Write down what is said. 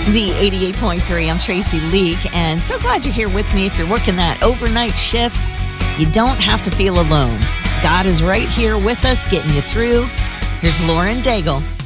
Z88.3, I'm Tracy Leak, and so glad you're here with me. If you're working that overnight shift, you don't have to feel alone. God is right here with us, getting you through. Here's Lauren Daigle.